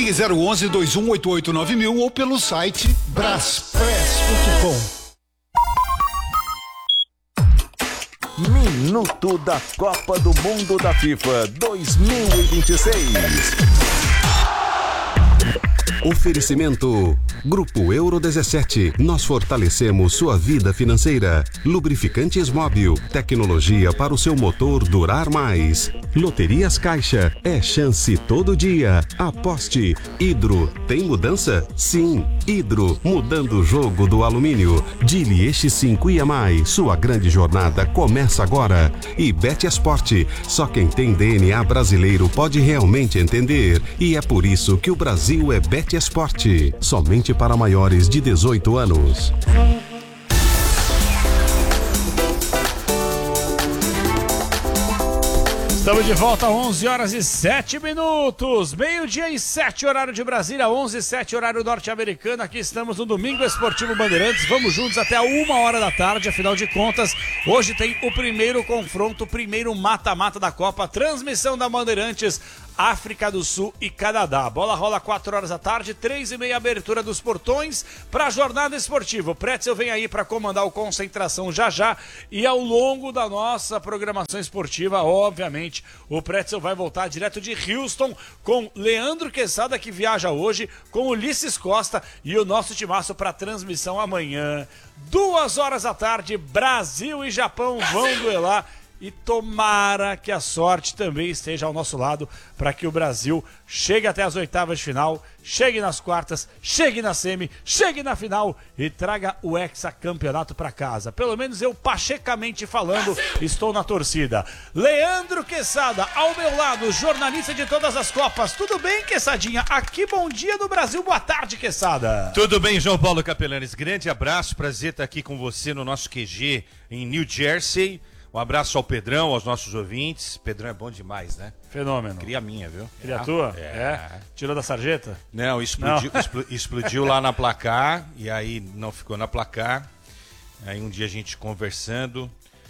Ligue 011-2188-9000 ou pelo site braspress.com. Minuto da Copa do Mundo da FIFA 2026. Oferecimento Grupo Euro 17. Nós fortalecemos sua vida financeira. Lubrificantes Móbil. Tecnologia para o seu motor durar mais. Loterias Caixa. É chance todo dia. Aposte. Hidro. Tem mudança? Sim. Hidro. Mudando o jogo do alumínio. Dili X5 IMI. Sua grande jornada começa agora. E Bet Esporte. Só quem tem DNA brasileiro pode realmente entender. E é por isso que o Brasil é Bet Esporte. Somente para maiores de 18 anos. Estamos de volta, 11 horas e 7 minutos. Meio-dia e 7, horário de Brasília, 11 e 7, horário norte-americano. Aqui estamos no Domingo Esportivo Bandeirantes. Vamos juntos até a 1h da tarde. Afinal de contas, hoje tem o primeiro confronto, o primeiro mata-mata da Copa. Transmissão da Bandeirantes, África do Sul e Canadá. A bola rola 4h da tarde, 3h30, abertura dos portões para a jornada esportiva. O Pretzel vem aí para comandar o Concentração já. E ao longo da nossa programação esportiva, obviamente, o Pretzel vai voltar direto de Houston com Leandro Quesada, que viaja hoje, com Ulisses Costa e o nosso timaço para transmissão amanhã. 2h da tarde, Brasil e Japão vão duelar. E tomara que a sorte também esteja ao nosso lado para que o Brasil chegue até as oitavas de final, chegue nas quartas, chegue na semi, chegue na final e traga o hexacampeonato para casa. Pelo menos eu, pachecamente falando, estou na torcida. Leandro Quesada, ao meu lado, jornalista de todas as Copas. Tudo bem, Quessadinha? Aqui, bom dia no Brasil, boa tarde, Quesada. Tudo bem, João Paulo Capelanes. Grande abraço, prazer estar aqui com você no nosso QG em New Jersey. Um abraço ao Pedrão, aos nossos ouvintes. Pedrão é bom demais, né? Fenômeno. Cria minha, viu? Cria a tua? É. Tirou da sarjeta? Não, explodiu lá na placar, e aí não ficou na placar. Aí um dia a gente conversando.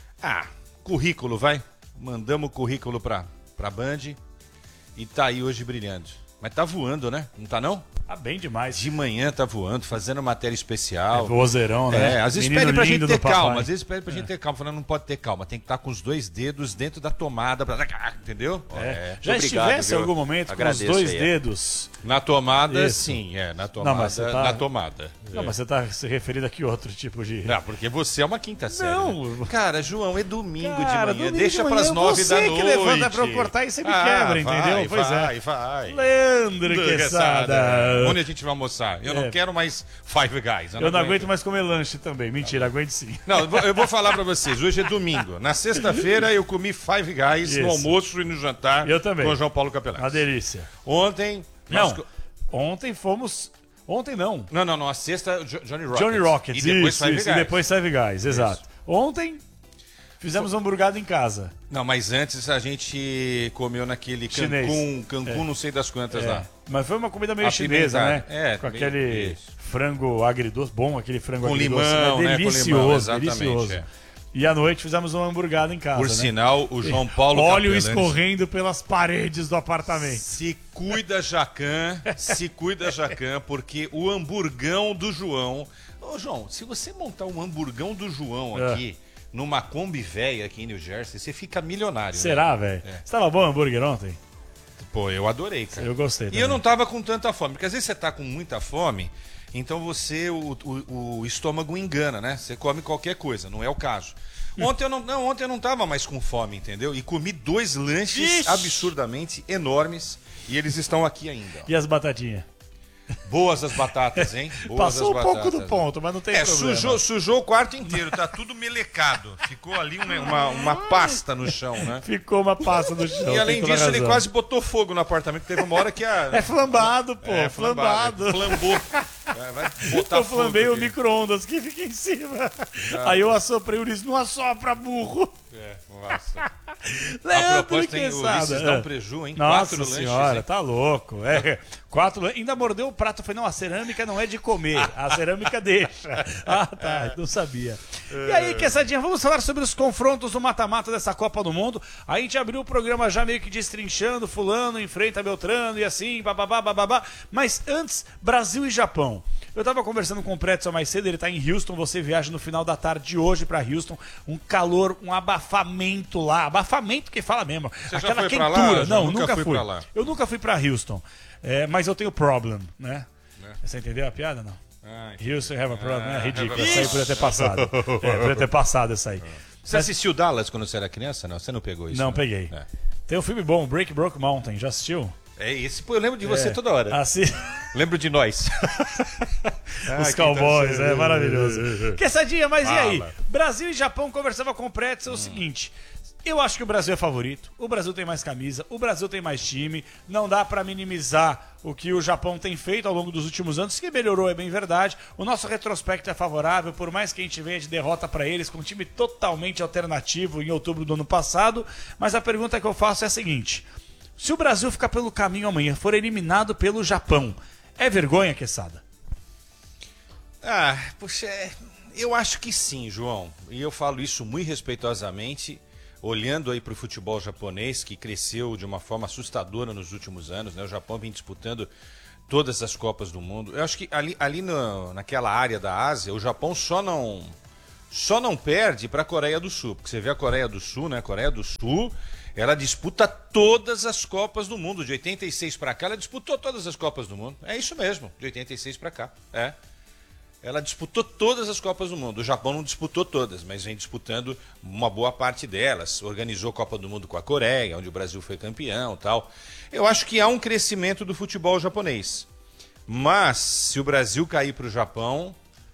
Currículo, vai. Mandamos o currículo pra Band e tá aí hoje brilhando. Mas tá voando, né? Não tá não? Tá bem demais. De manhã tá voando, fazendo matéria especial. É vozeirão, né? Às vezes pede pra gente ter calma. Às vezes pede pra gente ter calma. Falando, não pode ter calma. Tem que estar com os dois dedos dentro da tomada. Entendeu? Já estivesse em algum momento Agradeço com os dois dedos? Na tomada, Isso. sim. Na tomada. Não, mas você tá... Na tomada. Não, mas você tá se referindo a que outro tipo de... Não, porque você é uma quinta série. Não. Né? Cara, João, é domingo de manhã. Domingo Deixa de manhã, pras 9 da noite. Você que levanta pra eu cortar e você me quebra, entendeu? Pois vai. Leandro Quesada. Onde a gente vai almoçar? Eu não quero mais Five Guys. Eu não aguento mais comer lanche também. Mentira, aguento sim. Não, eu vou falar pra vocês. Hoje é domingo. Na sexta-feira eu comi Five Guys no almoço e no jantar. Eu também. Com o João Paulo Capelanes. Uma delícia. Ontem... Ontem fomos... Ontem não. Não. A sexta, Johnny Rockets. Johnny Rockets, e depois Five Guys. E depois Five Guys, exato. Ontem... Fizemos hamburgada em casa. Não, mas antes a gente comeu naquele Cancún, não sei das quantas lá. Mas foi uma comida meio chinesa, né? Com bem, aquele frango agridoce, bom aquele frango com agridoce. limão, né? Delicioso, com limão, exatamente, delicioso. E à noite fizemos uma hamburgada em casa. Por sinal, o João Paulo Óleo Capelanes escorrendo pelas paredes do apartamento. Se cuida, Jacan, porque o hamburgão do João... Ô, João, se você montar um hamburgão do João aqui... Numa Kombi velha aqui em New Jersey, você fica milionário. Será, velho? Você tava bom o hambúrguer ontem? Pô, eu adorei, cara. Eu gostei também. E eu não tava com tanta fome, porque às vezes você tá com muita fome, então o estômago engana, né? Você come qualquer coisa, não é o caso. Ontem eu não tava mais com fome, entendeu? E comi 2 lanches absurdamente enormes e eles estão aqui ainda. E as batatinhas? Boas as batatas, hein? Passou um pouco do ponto, mas não tem problema. Sujou o quarto inteiro, tá tudo melecado. Ficou ali uma pasta no chão, né? Ficou uma pasta no chão. E além disso, ele quase botou fogo no apartamento. Teve uma hora que É flambado, pô. Flambado. Flambou. Vai botar eu flambei fogo o micro-ondas que fica em cima. Aí eu assoprei o Ulisses, não assopra, burro. Nossa. Leandro a propósito, o Ulisses dá um preju, hein? Nossa senhora, tá louco. 4, ainda mordeu o prato. Eu falei, não, a cerâmica não é de comer, a cerâmica deixa. Ah, tá, não sabia. E aí, Quessadinha, vamos falar sobre os confrontos do mata-mata dessa Copa do Mundo. A gente abriu o programa já meio que destrinchando, fulano enfrenta Beltrano e assim, bababá, bababá. Mas antes, Brasil e Japão. Eu tava conversando com o Pretzel mais cedo, ele tá em Houston, você viaja no final da tarde de hoje pra Houston, um calor, um abafamento lá, abafamento que fala mesmo, Você aquela já foi quentura. pra lá? Não, Nunca fui pra lá. Eu nunca fui pra Houston, mas eu tenho problem, né? Você entendeu a piada, não? Houston have a problem, é ridículo, essa aí podia ter passado. Podia ter passado essa aí. Você assistiu Dallas quando você era criança? Não, você não pegou isso? Não, né? peguei. É. Tem um filme bom, Broke Mountain, já assistiu? É esse, pô, eu lembro de você toda hora. Lembro de nós. Os cowboys, é maravilhoso. Quessadinha, mas e aí? Brasil e Japão, conversava com o Pretzel o seguinte. Eu acho que o Brasil é favorito, o Brasil tem mais camisa, o Brasil tem mais time, não dá pra minimizar o que o Japão tem feito ao longo dos últimos anos, que melhorou, é bem verdade. O nosso retrospecto é favorável, por mais que a gente venha de derrota pra eles, com um time totalmente alternativo em outubro do ano passado, mas a pergunta que eu faço é a seguinte: se o Brasil ficar pelo caminho amanhã, for eliminado pelo Japão, é vergonha, Quesada? Puxa, eu acho que sim, João. E eu falo isso muito respeitosamente, olhando aí para o futebol japonês, que cresceu de uma forma assustadora nos últimos anos, né? O Japão vem disputando todas as Copas do Mundo. Eu acho que naquela área da Ásia, o Japão só não perde para a Coreia do Sul. Porque você vê a Coreia do Sul, né? A Coreia do Sul, ela disputa todas as Copas do Mundo. De 86 para cá, ela disputou todas as Copas do Mundo. É isso mesmo, de 86 para cá. Ela disputou todas as Copas do Mundo. O Japão não disputou todas, mas vem disputando uma boa parte delas. Organizou a Copa do Mundo com a Coreia, onde o Brasil foi campeão e tal. Eu acho que há um crescimento do futebol japonês. Mas, se o Brasil cair para o Japão,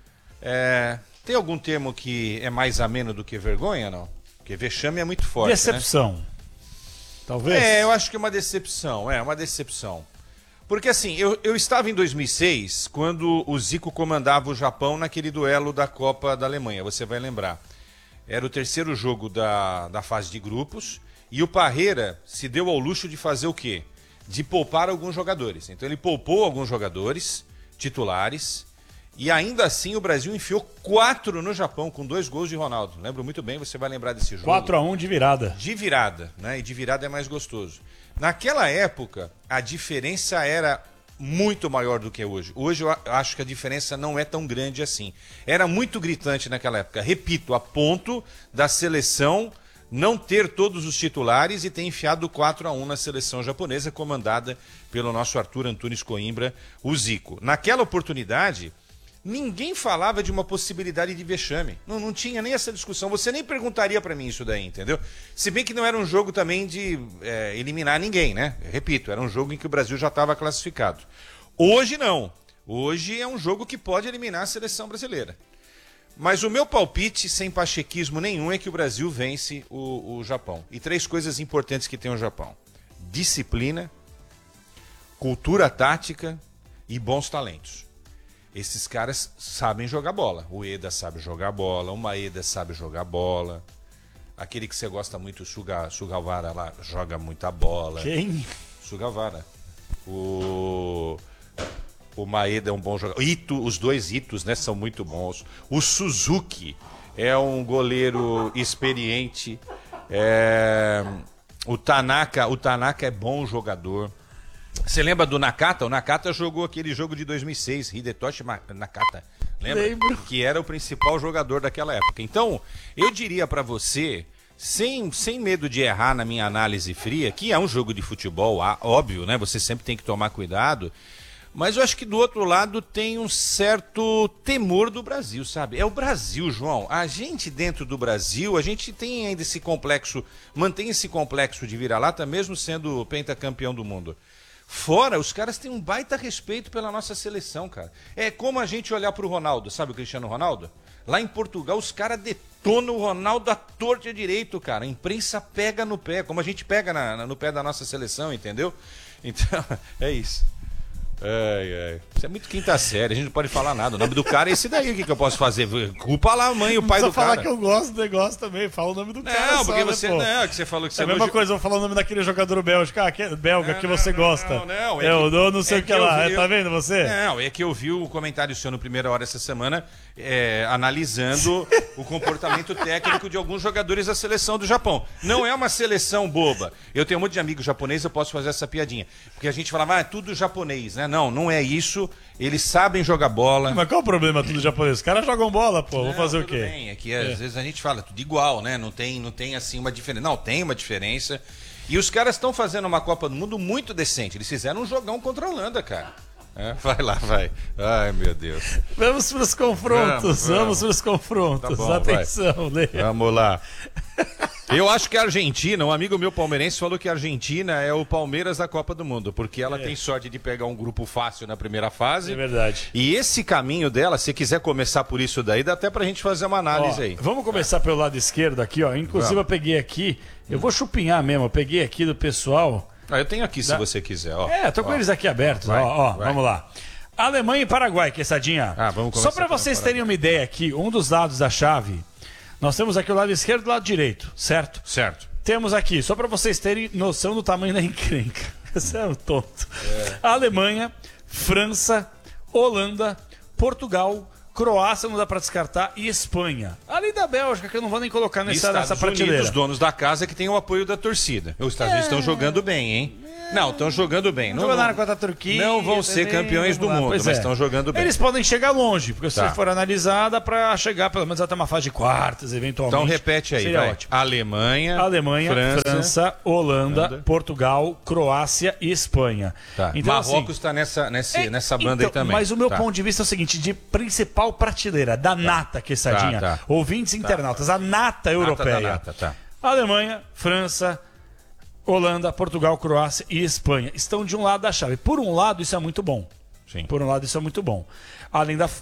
tem algum termo que é mais ameno do que vergonha, não? Porque vexame é muito forte, decepção. Né? Talvez? Eu acho que é uma decepção. Uma decepção. Porque assim, eu estava em 2006, quando o Zico comandava o Japão naquele duelo da Copa da Alemanha, você vai lembrar. Era o terceiro jogo da fase de grupos, e o Parreira se deu ao luxo de fazer o quê? De poupar alguns jogadores. Então ele poupou alguns jogadores titulares, e ainda assim o Brasil enfiou 4 no Japão, com 2 gols de Ronaldo. Lembro muito bem, você vai lembrar desse jogo. 4-1 de virada. De virada, né? E de virada é mais gostoso. Naquela época, a diferença era muito maior do que hoje. Hoje eu acho que a diferença não é tão grande assim. Era muito gritante naquela época. Repito, a ponto da seleção não ter todos os titulares e ter enfiado 4-1 na seleção japonesa, comandada pelo nosso Arthur Antunes Coimbra, o Zico. Naquela oportunidade, ninguém falava de uma possibilidade de vexame. Não tinha nem essa discussão. Você nem perguntaria pra mim isso daí, entendeu? Se bem que não era um jogo também de eliminar ninguém, né? Eu repito, era um jogo em que o Brasil já estava classificado. Hoje não. Hoje é um jogo que pode eliminar a seleção brasileira. Mas o meu palpite, sem pachequismo nenhum, é que o Brasil vence o Japão. E 3 coisas importantes que tem o Japão: disciplina, cultura tática e bons talentos. Esses caras sabem jogar bola. O Eda sabe jogar bola, o Maeda sabe jogar bola. Aquele que você gosta muito, o Sugawara lá, joga muita bola. Quem? Sugawara. O Maeda é um bom jogador. Os 2 Itos, né, são muito bons. O Suzuki é um goleiro experiente. O Tanaka é bom jogador. Você lembra do Nakata? O Nakata jogou aquele jogo de 2006, Hidetoshi Nakata. Lembra? Lembro. Que era o principal jogador daquela época. Então, eu diria pra você, sem medo de errar na minha análise fria, que é um jogo de futebol, óbvio, né? Você sempre tem que tomar cuidado. Mas eu acho que do outro lado tem um certo temor do Brasil, sabe? É o Brasil, João. A gente dentro do Brasil, a gente tem ainda esse complexo, mantém esse complexo de vira-lata, mesmo sendo pentacampeão do mundo. Fora, os caras têm um baita respeito pela nossa seleção, cara. É como a gente olhar pro Ronaldo, sabe o Cristiano Ronaldo? Lá em Portugal, os caras detonam o Ronaldo à torta e à direito, cara. A imprensa pega no pé, como a gente pega no pé da nossa seleção, entendeu? Então, é isso. Isso é muito quinta série, a gente não pode falar nada. O nome do cara é esse daí, o que eu posso fazer? Culpa lá a mãe e o pai do cara. Falar que eu gosto do negócio também, fala o nome do cara. Não, porque só, você. né, Não, que você falou que você é a mesma coisa, eu vou falar o nome daquele jogador belga que você gosta. Não, eu dou não sei o que lá. Tá vendo você? Não, é que eu vi o comentário seu no Primeira Hora essa semana analisando o comportamento técnico de alguns jogadores da seleção do Japão. Não é uma seleção boba. Eu tenho um monte de amigos japoneses, eu posso fazer essa piadinha. Porque a gente falava, é tudo japonês, né? Não é isso. Eles sabem jogar bola. Mas qual o problema tudo japonês? Os caras jogam bola, pô. Vou fazer o quê? Bem, é que às vezes a gente fala tudo igual, né? Não tem assim uma diferença. Não, tem uma diferença. E os caras estão fazendo uma Copa do Mundo muito decente. Eles fizeram um jogão contra a Holanda, cara. Vai lá, vai. Ai, meu Deus. Vamos para os confrontos. Vamos para os confrontos. Tá bom, atenção, Lê. Vamos lá. Eu acho que a Argentina, um amigo meu palmeirense falou que a Argentina é o Palmeiras da Copa do Mundo, porque ela tem sorte de pegar um grupo fácil na primeira fase. É verdade. E esse caminho dela, se quiser começar por isso daí, dá até pra gente fazer uma análise aí. Vamos começar pelo lado esquerdo aqui, ó. Inclusive eu peguei aqui, eu vou chupinhar mesmo, eu peguei aqui do pessoal. Eu tenho aqui se você quiser, ó. Tô com eles aqui abertos, vai. Vamos lá. Alemanha e Paraguai, quesadinha. Vamos só para vocês terem uma ideia aqui, um dos lados da chave, nós temos aqui o lado esquerdo e o lado direito, certo? Certo. Temos aqui, só para vocês terem noção do tamanho da encrenca. Você é um tonto. Alemanha, França, Holanda, Portugal, Croácia, não dá para descartar, e Espanha. Além da Bélgica, que eu não vou nem colocar nessa prateleira. Os donos da casa que tem o apoio da torcida. Os Estados Unidos estão jogando bem, hein? Não, estão jogando bem. Não jogaram contra a Turquia. Não vão ser campeões do mundo, mas estão jogando bem. Eles podem chegar longe, porque se for analisada para chegar pelo menos até uma fase de quartas, eventualmente. Então repete aí, vai. Ótimo. Alemanha, França, Holanda, Portugal, Croácia e Espanha. Então, Marrocos está nessa banda aí também. Mas o meu ponto de vista é o seguinte, de principal prateleira, da nata, quesadinha, ouvintes internautas, a nata europeia. Alemanha, França, Holanda, Portugal, Croácia e Espanha estão de um lado da chave. Por um lado, isso é muito bom. Sim. Por um lado, isso é muito bom. Além da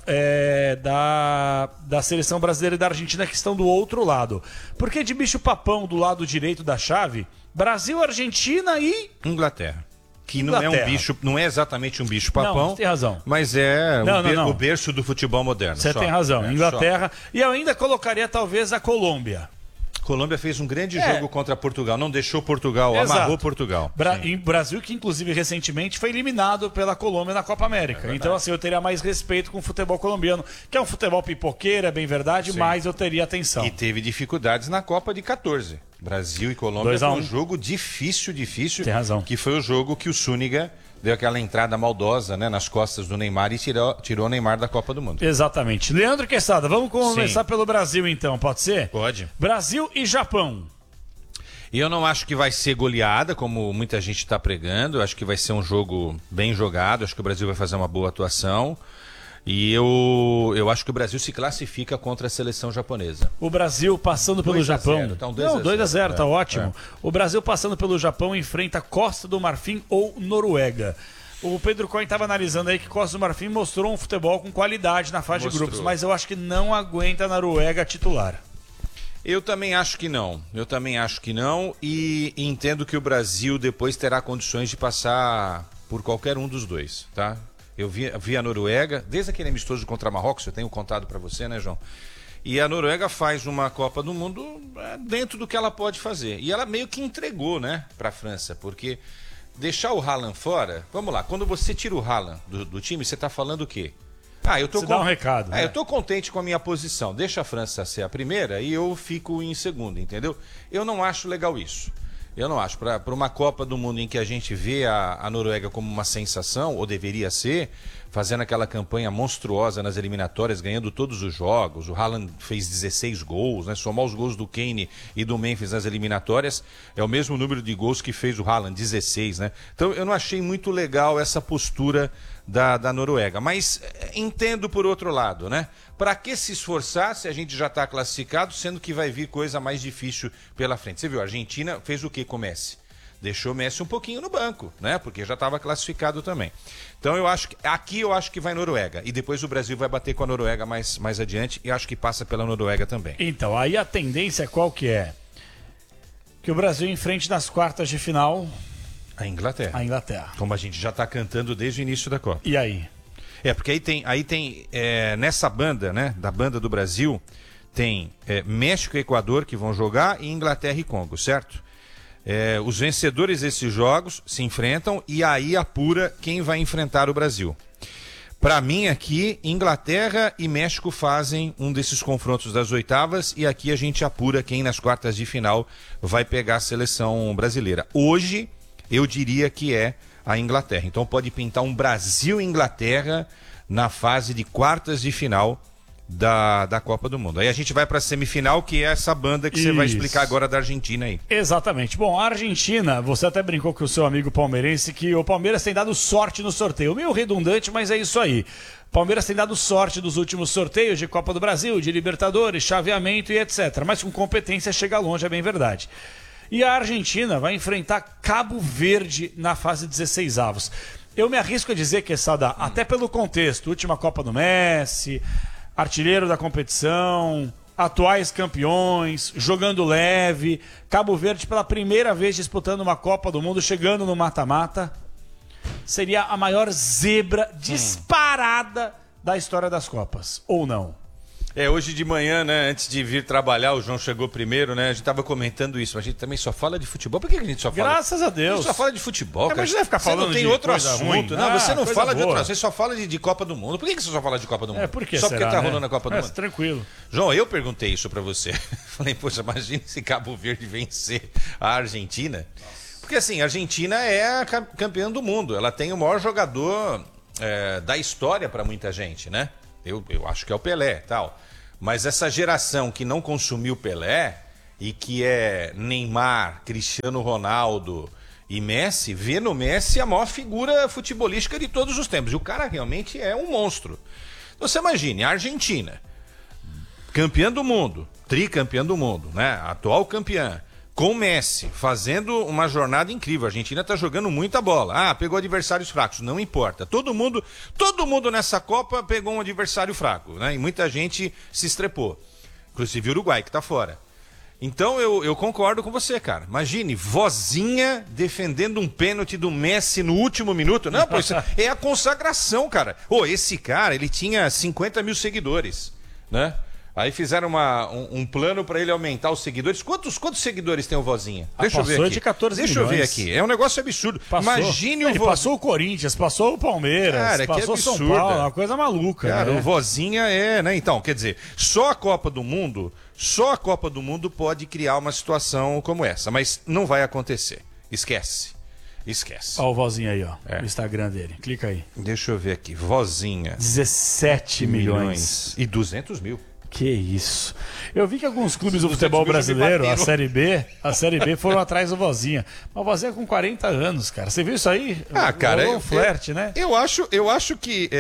seleção brasileira e da Argentina, que estão do outro lado. Porque de bicho-papão do lado direito da chave, Brasil, Argentina e Inglaterra. Que não é um bicho, não é exatamente um bicho-papão. Não, tem razão. Mas é o berço do futebol moderno. Você tem razão. Inglaterra. E eu ainda colocaria talvez a Colômbia. Colômbia fez um grande jogo contra Portugal, não deixou Portugal, amarrou Portugal. Em Brasil, que inclusive recentemente foi eliminado pela Colômbia na Copa América. Então, assim, eu teria mais respeito com o futebol colombiano, que é um futebol pipoqueiro, é bem verdade, mas eu teria atenção. E teve dificuldades na Copa de 14. Brasil e Colômbia foi um jogo difícil. Tem razão. Que foi o jogo que o Zúñiga deu aquela entrada maldosa, né, nas costas do Neymar e tirou o Neymar da Copa do Mundo. Exatamente. Leandro Quesada, vamos começar pelo Brasil então, pode ser? Pode. Brasil e Japão. E eu não acho que vai ser goleada, como muita gente está pregando. Eu acho que vai ser um jogo bem jogado. Acho que o Brasil vai fazer uma boa atuação. E eu acho que o Brasil se classifica contra a seleção japonesa. O Brasil passando pelo Japão. Então 2-0, tá ótimo. O Brasil passando pelo Japão enfrenta Costa do Marfim ou Noruega. O Pedro Cohen estava analisando aí que Costa do Marfim mostrou um futebol com qualidade na fase de grupos, mas eu acho que não aguenta a Noruega titular. Eu também acho que não. E entendo que o Brasil depois terá condições de passar por qualquer um dos dois, tá? Eu vi a Noruega, desde aquele amistoso contra Marrocos, eu tenho contado para você, né, João? E a Noruega faz uma Copa do Mundo dentro do que ela pode fazer. E ela meio que entregou, né, para a França, porque deixar o Haaland fora... Vamos lá, quando você tira o Haaland do time, você está falando o quê? Você dá um recado. Eu tô contente com a minha posição. Deixa a França ser a primeira e eu fico em segundo, entendeu? Eu não acho legal isso. Eu não acho. Para uma Copa do Mundo em que a gente vê a Noruega como uma sensação, ou deveria ser, fazendo aquela campanha monstruosa nas eliminatórias, ganhando todos os jogos. O Haaland fez 16 gols, né? Somar os gols do Kane e do Memphis nas eliminatórias é o mesmo número de gols que fez o Haaland, 16, né? Então eu não achei muito legal essa postura da Noruega, mas entendo por outro lado, né? Para que se esforçar se a gente já está classificado, sendo que vai vir coisa mais difícil pela frente? Você viu, a Argentina fez o que com o Messi? Deixou o Messi um pouquinho no banco, né? Porque já estava classificado também. Então eu acho que vai Noruega. E depois o Brasil vai bater com a Noruega mais adiante e acho que passa pela Noruega também. Então, aí a tendência qual que é? Que o Brasil enfrente nas quartas de final A Inglaterra. A Inglaterra. Como a gente já está cantando desde o início da Copa. E aí? Porque aí tem nessa banda, né, da banda do Brasil, tem México e Equador que vão jogar e Inglaterra e Congo, certo? Os vencedores desses jogos se enfrentam e aí apura quem vai enfrentar o Brasil. Para mim aqui, Inglaterra e México fazem um desses confrontos das oitavas e aqui a gente apura quem nas quartas de final vai pegar a seleção brasileira. Hoje, eu diria que é a Inglaterra. Então pode pintar um Brasil e Inglaterra na fase de quartas de final da Copa do Mundo. Aí a gente vai para a semifinal, que é essa banda que você vai explicar agora da Argentina aí. Exatamente. Bom, a Argentina, você até brincou com o seu amigo palmeirense que o Palmeiras tem dado sorte no sorteio. Meio redundante, mas é isso aí. O Palmeiras tem dado sorte dos últimos sorteios de Copa do Brasil, de Libertadores, chaveamento e etc. Mas com competência chega longe, é bem verdade. E a Argentina vai enfrentar Cabo Verde na fase 16avos. Eu me arrisco a dizer que até pelo contexto, última Copa do Messi, artilheiro da competição, atuais campeões, jogando leve, Cabo Verde pela primeira vez disputando uma Copa do Mundo, chegando no mata-mata, seria a maior zebra disparada da história das Copas, ou não? Hoje de manhã, né, antes de vir trabalhar, o João chegou primeiro, né, a gente tava comentando isso, mas a gente também só fala de futebol. Por que a gente só fala? Graças a Deus. A gente só fala de futebol, cara. Mas não vai ficar falando você não tem de outro coisa assunto. ruim. Não, você não fala de outro boa. assunto, você só fala de Copa do Mundo. Por que você só fala de Copa do Mundo? Por que só será, porque tá né? rolando a Copa do Mundo. Tranquilo. João, eu perguntei isso pra você. Falei, poxa, imagina se Cabo Verde vencer a Argentina. Porque assim, a Argentina é a campeã do mundo. Ela tem o maior jogador da história pra muita gente, né? Eu acho que é o Pelé e tal. Mas essa geração que não consumiu Pelé e que é Neymar, Cristiano Ronaldo e Messi, vê no Messi a maior figura futebolística de todos os tempos. E o cara realmente é um monstro. Então você imagine, a Argentina, campeã do mundo, tricampeã do mundo, né? Atual campeã, com Messi, fazendo uma jornada incrível. A Argentina está jogando muita bola. Pegou adversários fracos, não importa. Todo mundo nessa Copa pegou um adversário fraco, né? E muita gente se estrepou. Inclusive o Uruguai, que está fora. Então eu concordo com você, cara. Imagine, vozinha defendendo um pênalti do Messi no último minuto. Não, pô, isso é a consagração, cara. Esse cara, ele tinha 50 mil seguidores, né? Aí fizeram um plano para ele aumentar os seguidores. Quantos seguidores tem o Vozinha? Deixa eu ver aqui. Passou de 14 Deixa milhões. eu ver aqui. É um negócio absurdo. Passou. Imagine Ele passou o Corinthians, passou o Palmeiras, cara, passou que São absurdo. Paulo, uma coisa maluca. Cara, né? o Vozinha né? Então, quer dizer, só a Copa do Mundo pode criar uma situação como essa. Mas não vai acontecer. Esquece. Olha o Vozinha aí, ó. O Instagram dele. Clica aí. Deixa eu ver aqui. Vozinha. 17 milhões. E 200 mil. Que isso. Eu vi que alguns clubes do futebol brasileiro, a Série B foram atrás do Vozinha. Mas o Vozinha com 40 anos, cara. Você viu isso aí? Cara, um flerte, né? Eu acho que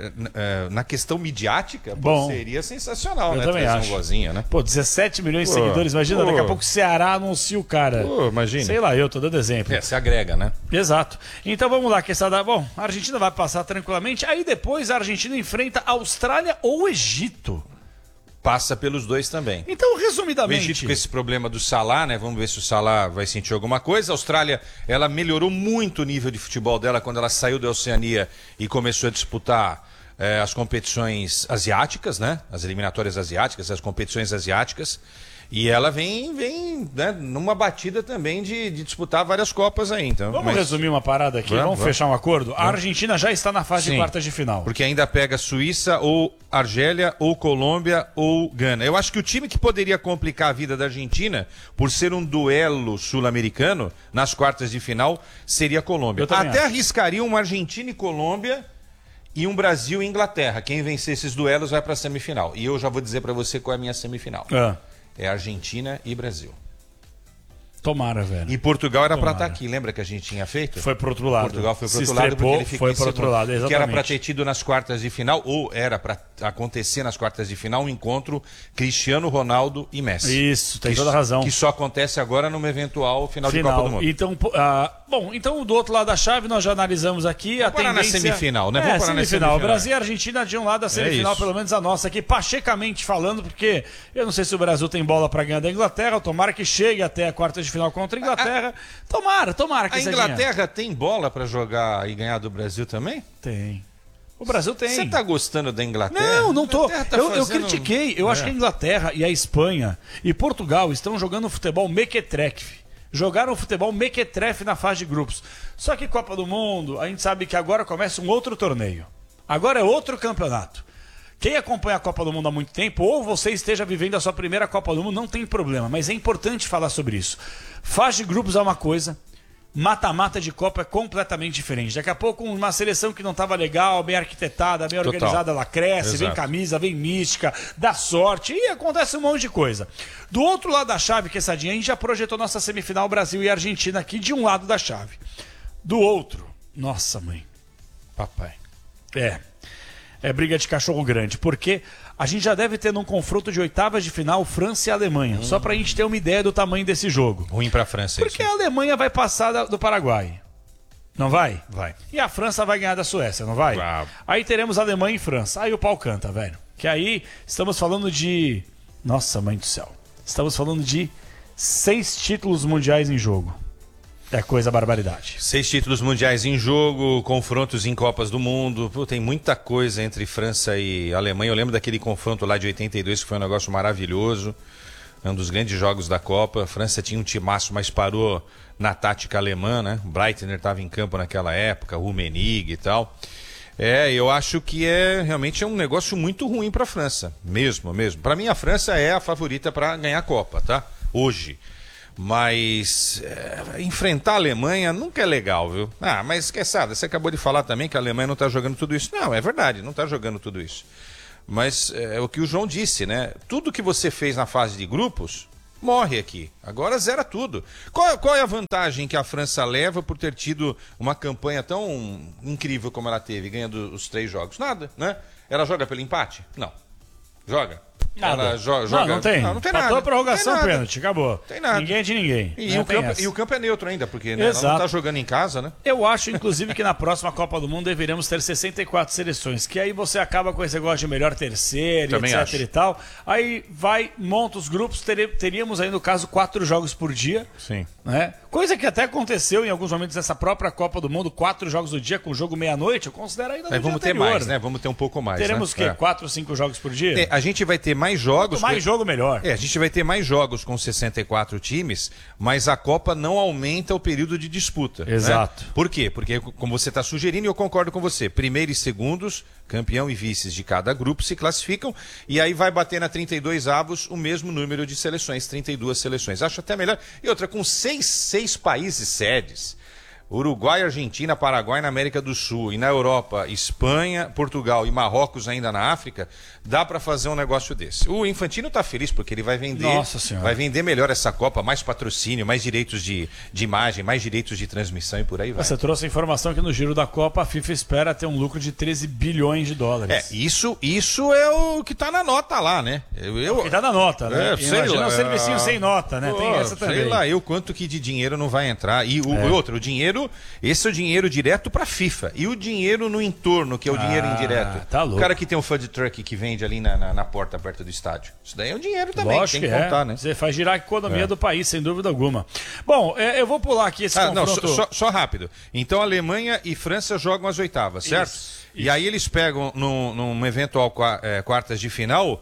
na questão midiática seria sensacional, eu né? Também trazer acho. um Vozinha, né? 17 milhões de seguidores. Imagina, daqui a pouco o Ceará anuncia o cara. Imagina. Sei lá, eu tô dando exemplo. Se agrega, né? Exato. Então vamos lá, Bom, a Argentina vai passar tranquilamente. Aí depois a Argentina enfrenta a Austrália ou o Egito. Passa pelos dois também. Então, O resumidamente... Egito com esse problema do Salah, né? Vamos ver se o Salah vai sentir alguma coisa. A Austrália, ela melhorou muito o nível de futebol dela quando ela saiu da Oceania e começou a disputar as competições asiáticas, né? As eliminatórias asiáticas, as competições asiáticas. E ela vem né, numa batida também de disputar várias Copas aí. Então, Vamos resumir uma parada aqui, vamos fechar um acordo? A Argentina já está na fase de quartas de final. Porque ainda pega Suíça, ou Argélia, ou Colômbia, ou Gana. Eu acho que o time que poderia complicar a vida da Argentina, por ser um duelo sul-americano, nas quartas de final, seria a Colômbia. Até arriscaria uma Argentina e Colômbia e um Brasil e Inglaterra. Quem vencer esses duelos vai para a semifinal. E eu já vou dizer para você qual é a minha semifinal. É Argentina e Brasil. Tomara, velho. E Portugal era para estar aqui. Lembra que a gente tinha feito? Foi pro outro lado. Portugal foi pro Se outro lado estrepou, porque ele ficou foi pro outro lado, exatamente. Que era para ter tido nas quartas de final, ou era para acontecer nas quartas de final, um encontro Cristiano Ronaldo e Messi. Isso, tem toda a razão. Que só acontece agora numa eventual final de Copa do Mundo. Então, então do outro lado da chave nós já analisamos aqui. Vamos parar na semifinal, né? Vamos parar na semifinal. Brasil e Argentina de um lado da semifinal, pelo menos a nossa aqui, pachecamente falando, porque eu não sei se o Brasil tem bola para ganhar da Inglaterra, tomara que chegue até a quarta de final. final contra a Inglaterra. Tomara que A Inglaterra tem bola pra jogar e ganhar do Brasil também? Tem. O Brasil tem. Você tá gostando da Inglaterra? Não tô. Eu fazendo... critiquei. Eu acho que a Inglaterra e a Espanha e Portugal estão jogando futebol mequetrefe. Jogaram futebol mequetrefe na fase de grupos. Só que Copa do Mundo, a gente sabe que agora começa um outro torneio. Agora é outro campeonato. Quem acompanha a Copa do Mundo há muito tempo, ou você esteja vivendo a sua primeira Copa do Mundo, não tem problema. Mas é importante falar sobre isso. Fase de grupos é uma coisa... Mata-mata de Copa é completamente diferente. Daqui a pouco uma seleção que não estava legal, bem arquitetada, bem organizada, ela cresce, Exato. vem camisa, vem mística, dá sorte e acontece um monte de coisa. Do outro lado da chave, que é Sadinha, a gente já projetou nossa semifinal Brasil e Argentina aqui de um lado da chave. Do outro, nossa mãe, Papai. É briga de cachorro grande, porque a gente já deve ter num confronto de oitavas de final França e Alemanha, só pra gente ter uma ideia do tamanho desse jogo. Ruim pra França Porque isso. a Alemanha vai passar do Paraguai. Não vai? Vai. E a França vai ganhar da Suécia, não vai? Bravo. Aí teremos Alemanha e França. Aí o pau canta, velho. Que aí estamos falando de... Nossa, mãe do céu. Estamos falando de 6 títulos mundiais em jogo. É coisa barbaridade. 6 títulos mundiais em jogo, confrontos em Copas do Mundo. Pô, tem muita coisa entre França e Alemanha. Eu lembro daquele confronto lá de 82, que foi um negócio maravilhoso. Um dos grandes jogos da Copa. A França tinha um timaço, mas parou na tática alemã, né? Breitner estava em campo naquela época, Rummenigge e tal. Eu acho que realmente é um negócio muito ruim para a França. Mesmo. Para mim, a França é a favorita para ganhar a Copa, tá? Hoje. Mas enfrentar a Alemanha nunca é legal, viu? Mas esqueçada, você acabou de falar também que a Alemanha não está jogando tudo isso. Não, é verdade, não está jogando tudo isso. Mas é o que o João disse, né? Tudo que você fez na fase de grupos, morre aqui. Agora zera tudo. Qual é a vantagem que a França leva por ter tido uma campanha tão incrível como ela teve, ganhando os 3 jogos? Nada, né? Ela joga pelo empate? Não. Joga? Nada. Ela joga... Não tem. Não tem Patou nada. a prorrogação, Tem nada. pênalti, acabou. Tem nada. Ninguém é de ninguém. E o campo é neutro ainda, porque né, ela não Exato. tá jogando em casa, né? Eu acho, inclusive, que na próxima Copa do Mundo deveremos ter 64 seleções, que aí você acaba com esse negócio de melhor terceiro, Também etc acho. e tal. Aí monta os grupos, teríamos aí, no caso, 4 jogos por dia. Sim. Né? Coisa que até aconteceu em alguns momentos nessa própria Copa do Mundo, 4 jogos do dia, com jogo meia-noite, eu considero ainda no Aí dia vamos ter anterior, mais, né? Vamos ter um pouco mais. Teremos né? o quê? 4 ou 5 jogos por dia? A gente vai ter mais jogos. Quanto mais jogo, melhor. A gente vai ter mais jogos com 64 times, mas a Copa não aumenta o período de disputa. Exato. Né? Por quê? Porque, como você está sugerindo, e eu concordo com você, primeiro e segundos, campeão e vices de cada grupo se classificam, e aí vai bater na 32 avos o mesmo número de seleções, 32 seleções. Acho até melhor. E outra, com 6 países sedes, Uruguai, Argentina, Paraguai na América do Sul, e na Europa, Espanha, Portugal e Marrocos ainda na África, dá para fazer um negócio desse. O Infantino tá feliz porque ele vai vender, Nossa Senhora. vai vender melhor essa Copa, mais patrocínio, mais direitos de imagem, mais direitos de transmissão e por aí vai. Você trouxe a informação que no giro da Copa a FIFA espera ter um lucro de 13 bilhões de dólares. Isso é o que tá na nota lá, né? Que tá na nota, né? sei Imagina lá. um servicinho sem nota, né? Tem essa também. Sei lá, quanto que de dinheiro não vai entrar. E o dinheiro, esse é o dinheiro direto pra FIFA. E o dinheiro no entorno, que é o dinheiro indireto. Tá louco. O cara que tem um food truck que vende ali na porta perto do estádio. Isso daí é um dinheiro também, Lógico tem que contar, né? Você faz girar a economia do país, sem dúvida alguma. Bom, eu vou pular aqui esse confronto. Só rápido. Então, Alemanha e França jogam as oitavas, certo? Isso. E aí eles pegam, num eventual quartas de final,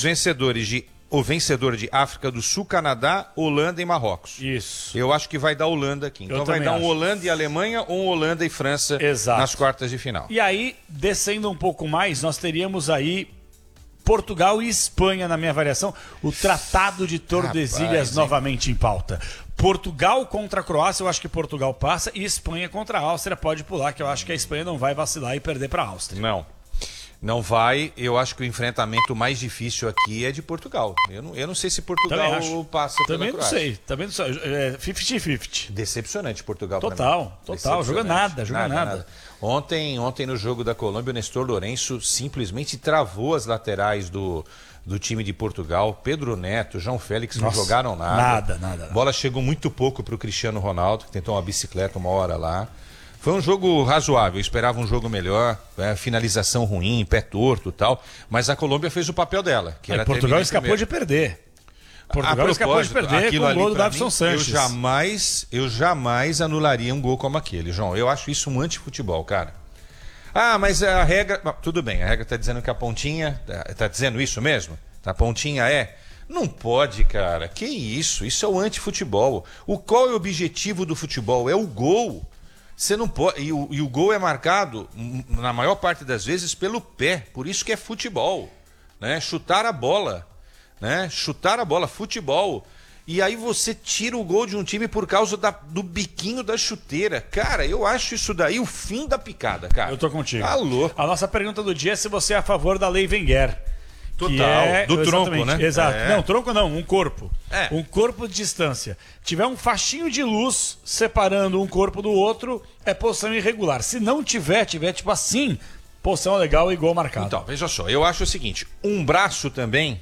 o vencedor de África do Sul, Canadá, Holanda e Marrocos. Isso. Eu acho que vai dar Holanda aqui. Então vai também dar acho. Holanda e Alemanha ou Holanda e França Exato. nas quartas de final. E aí, descendo um pouco mais, nós teríamos aí Portugal e Espanha na minha avaliação. O Tratado de Tordesilhas Rapaz, novamente em pauta. Portugal contra a Croácia, eu acho que Portugal passa. E Espanha contra a Áustria pode pular, que eu acho que a Espanha não vai vacilar e perder para a Áustria. Não vai. Eu acho que o enfrentamento mais difícil aqui é de Portugal. Eu não sei se Portugal passa Também pela não Croácia. sei. Também não sei. 50-50. Decepcionante Portugal pra mim. Total. Joga nada. Ontem no jogo da Colômbia, o Nestor Lourenço simplesmente travou as laterais do time de Portugal. Pedro Neto, João Félix não jogaram nada. Nada. A bola chegou muito pouco para o Cristiano Ronaldo, que tentou uma bicicleta uma hora lá. Foi um jogo razoável, eu esperava um jogo melhor, finalização ruim, pé torto e tal, mas a Colômbia fez o papel dela. Que era Portugal terminar em escapou primeiro. de perder. Portugal acabou de perder com o gol do Davinson Sanches. Eu jamais anularia um gol como aquele, João. Eu acho isso um antifutebol, cara. Ah, mas a regra... Tudo bem, a regra está dizendo que a pontinha... Está dizendo isso mesmo? A pontinha é... Não pode, cara. Que isso? Isso é o antifutebol. Qual é o objetivo do futebol? É o gol. Você não pode... E o gol é marcado, na maior parte das vezes, pelo pé. Por isso que é futebol. Né? Chutar a bola. Né? Chutar a bola, futebol. E aí você tira o gol de um time por causa do biquinho da chuteira. Cara, eu acho isso daí o fim da picada, cara. Eu tô contigo. Tá louco. A nossa pergunta do dia é se você é a favor da lei Wenger. Total. Do tronco, né? Exato. Não, tronco não, um corpo. É. Um corpo de distância. Tiver um faixinho de luz separando um corpo do outro, é posição irregular. Se não tiver tipo assim, posição legal e gol marcado. Então, veja só, eu acho o seguinte, um braço também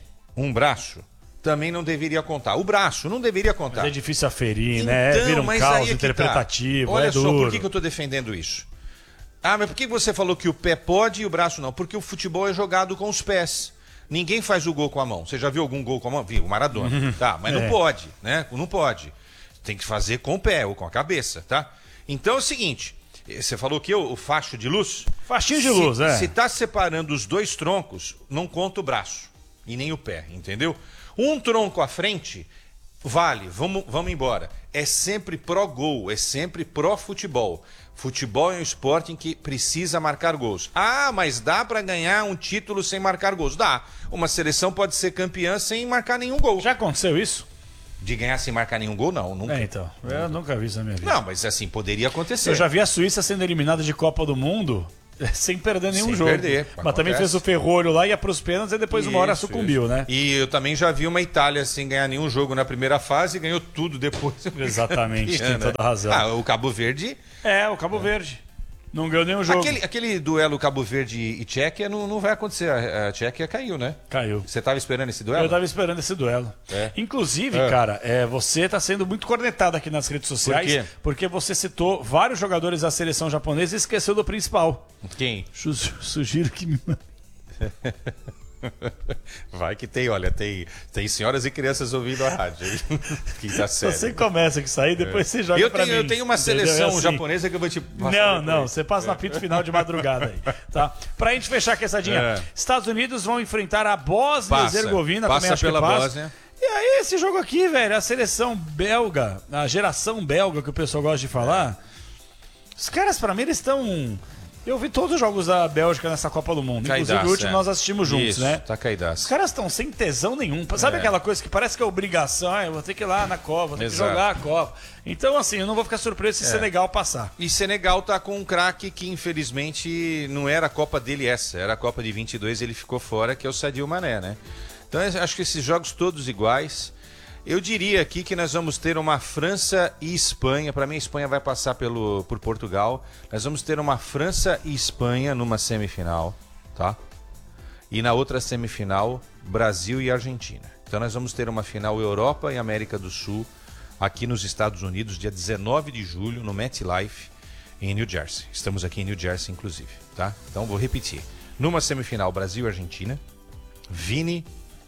não deveria contar. O braço não deveria contar. Mas é difícil aferir, né? Vira um caos interpretativo, Olha duro. só, por que eu estou defendendo isso? Ah, mas por que você falou que o pé pode e o braço não? Porque o futebol é jogado com os pés. Ninguém faz o gol com a mão. Você já viu algum gol com a mão? Viu, o Maradona. Tá, mas não pode, né? Não pode. Tem que fazer com o pé ou com a cabeça, tá? Então é o seguinte, você falou que o facho de luz? Faixinho de luz, Se tá separando os dois troncos, não conta o braço e nem o pé, entendeu? Um tronco à frente, vale, vamos embora. É sempre pró-gol, é sempre pró-futebol. Futebol é um esporte em que precisa marcar gols. Ah, mas dá para ganhar um título sem marcar gols? Dá. Uma seleção pode ser campeã sem marcar nenhum gol. Já aconteceu isso? De ganhar sem marcar nenhum gol, não. Nunca. Então. Eu nunca vi isso na minha vida. Não, mas assim, poderia acontecer. Eu já vi a Suíça sendo eliminada de Copa do Mundo sem perder nenhum Sem jogo. perder, mas também fez o ferrolho lá, ia pros pênaltis e depois uma hora Isso, sucumbiu, isso. né? E eu também já vi uma Itália sem ganhar nenhum jogo na primeira fase e ganhou tudo depois. Exatamente, tem toda a razão. Ah, o Cabo Verde... O Cabo Verde. Não ganhou nenhum jogo. Aquele duelo Cabo Verde e Tchequia não vai acontecer. A Tchequia caiu, né? Caiu. Você estava esperando esse duelo? Eu estava esperando esse duelo. Inclusive, cara, você está sendo muito cornetado aqui nas redes sociais. Por quê? Porque você citou vários jogadores da seleção japonesa e esqueceu do principal. Quem? Sugiro que me... Vai que tem, olha, tem senhoras e crianças ouvindo a rádio. Quinta série. Você começa com isso aí, depois você joga pra mim. Eu tenho uma seleção japonesa que eu vou te passar. Não, você passa no apito final de madrugada aí, tá? Pra gente fechar a quesadinha, Estados Unidos vão enfrentar a Bósnia e Herzegovina, também acho pela que passa. Bósnia. E aí, esse jogo aqui, velho, a seleção belga, a geração belga que o pessoal gosta de falar, os caras, pra mim, eles estão... Eu vi todos os jogos da Bélgica nessa Copa do Mundo. Inclusive o último nós assistimos juntos, Isso, né? Tá caidaço. Os caras estão sem tesão nenhum. Sabe aquela coisa que parece que é obrigação? Eu vou ter que ir lá na Copa, vou ter que jogar a Copa. Então, assim, eu não vou ficar surpreso se Senegal passar. E Senegal tá com um craque que, infelizmente, não era a Copa dele essa. Era a Copa de 22 ele ficou fora, que é o Sadio Mané, né? Então, eu acho que esses jogos todos iguais... Eu diria aqui que nós vamos ter uma França e Espanha. Para mim, a Espanha vai passar por Portugal. Nós vamos ter uma França e Espanha numa semifinal, tá? E na outra semifinal, Brasil e Argentina. Então nós vamos ter uma final Europa e América do Sul aqui nos Estados Unidos, dia 19 de julho, no MetLife, em New Jersey. Estamos aqui em New Jersey, inclusive, tá? Então vou repetir. Numa semifinal, Brasil e Argentina, Vini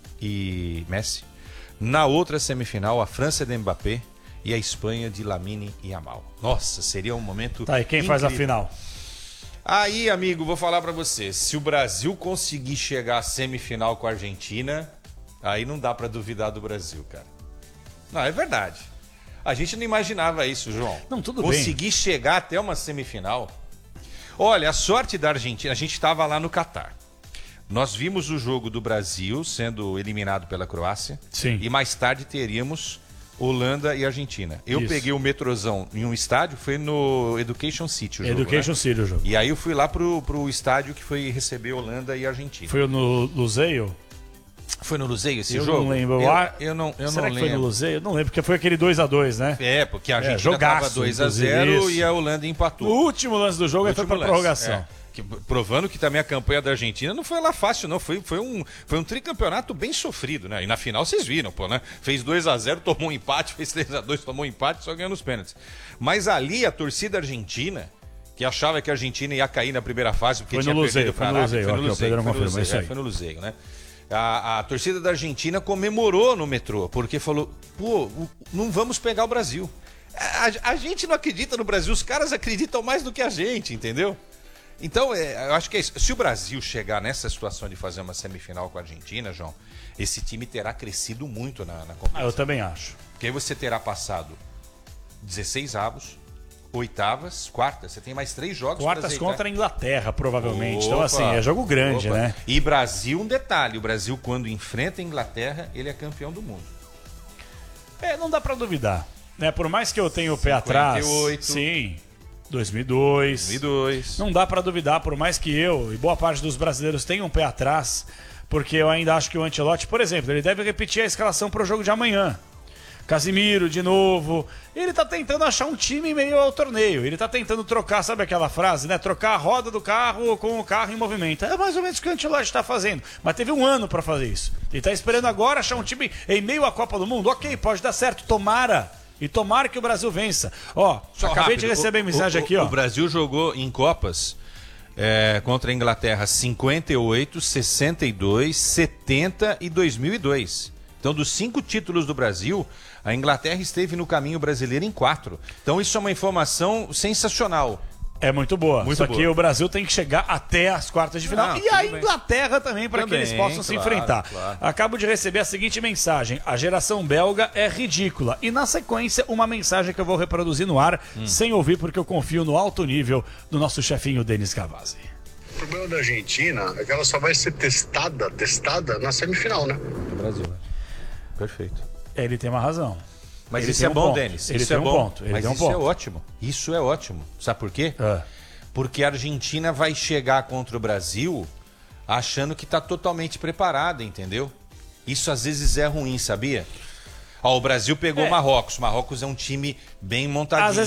e Messi. Na outra semifinal, a França de Mbappé e a Espanha de Lamine e Yamal. Nossa, seria um momento Tá, e quem incrível. faz a final? Aí, amigo, vou falar pra você. Se o Brasil conseguir chegar à semifinal com a Argentina, aí não dá pra duvidar do Brasil, cara. Não, é verdade. A gente não imaginava isso, João. Não, tudo bem. Conseguir chegar até uma semifinal. Olha, a sorte da Argentina, a gente estava lá no Catar. Nós vimos o jogo do Brasil sendo eliminado pela Croácia. Sim. E mais tarde teríamos Holanda e Argentina. Eu Isso. peguei o metrozão em um estádio, foi no Education City o jogo. Education City o jogo. E aí eu fui lá pro estádio que foi receber Holanda e Argentina. Foi no Luzeio? Foi no Luzeio esse Eu jogo? não lembro. Eu não Será que lembro. foi no Luzeio? Eu não lembro, porque foi aquele 2x2, né? É, porque a Argentina estava jogaço, 2-0 isso. e a Holanda empatou. O último lance do jogo aí foi pra Último prorrogação. lance, provando que também a campanha da Argentina não foi lá fácil, não. Foi um tricampeonato bem sofrido, né? E na final vocês viram, pô, né? Fez 2-0, tomou um empate, fez 3-2, tomou um empate, só ganhou nos pênaltis. Mas ali a torcida argentina, que achava que a Argentina ia cair na primeira fase porque Foi tinha no Luzeio, perdido foi no para a Luzeio, Arábia, ó, que o Pedro confirmou, isso aí. foi no Luzeio, né? A torcida da Argentina comemorou no metrô, porque falou, pô, não vamos pegar o Brasil. A gente não acredita no Brasil, os caras acreditam mais do que a gente, entendeu? Então, eu acho que é isso. Se o Brasil chegar nessa situação de fazer uma semifinal com a Argentina, João, esse time terá crescido muito na competição. Eu também acho. Porque aí você terá passado 16 avos, oitavas, quartas. Você tem mais 3 jogos. Quartas contra a Inglaterra, provavelmente. Então, Opa, assim, é jogo grande, né? E Brasil, um detalhe. O Brasil, quando enfrenta a Inglaterra, ele é campeão do mundo. Não dá pra duvidar. Né? Por mais que eu tenha o pé atrás... 58. Sim. 2002. Não dá pra duvidar, por mais que eu e boa parte dos brasileiros tenham um pé atrás, porque eu ainda acho que o Ancelotti, por exemplo, ele deve repetir a escalação pro jogo de amanhã. Casimiro de novo. Ele tá tentando achar um time em meio ao torneio. Ele tá tentando trocar, sabe aquela frase, né? Trocar a roda do carro com o carro em movimento. É mais ou menos o que o Ancelotti tá fazendo. Mas teve um ano pra fazer isso. Ele tá esperando agora achar um time em meio à Copa do Mundo. Ok, pode dar certo. Tomara. E tomara que o Brasil vença. Acabei de receber mensagem aqui, ó. O Brasil jogou em Copas contra a Inglaterra 58, 62, 70 e 2002. Então, dos 5 títulos do Brasil, a Inglaterra esteve no caminho brasileiro em 4. Então, isso é uma informação sensacional. É muito boa. Muito Só boa. que o Brasil tem que chegar até as quartas de final. E a Inglaterra também, para que eles possam se enfrentar. Claro. Acabo de receber a seguinte mensagem. A geração belga é ridícula. E na sequência, uma mensagem que eu vou reproduzir no ar, sem ouvir, porque eu confio no alto nível do nosso chefinho Denis Cavazzi. O problema da Argentina é que ela só vai ser testada na semifinal, né? Do Brasil, né? Perfeito. Ele tem uma razão. Mas Ele isso tem é um bom, ponto. Denis. Ele Isso tem é um bom. ponto. Ele Mas tem um isso ponto. é ótimo. Isso é ótimo. Sabe por quê? Porque a Argentina vai chegar contra o Brasil achando que está totalmente preparada, entendeu? Isso às vezes é ruim, sabia? O Brasil pegou o Marrocos. O Marrocos é um time bem montadinho. Às vezes